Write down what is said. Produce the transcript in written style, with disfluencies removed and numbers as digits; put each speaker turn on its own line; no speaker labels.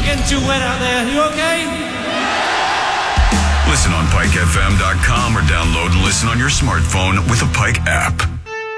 getting too wet out there. You okay?
Listen on PikeFM.com or download and listen on your smartphone with the Pike app.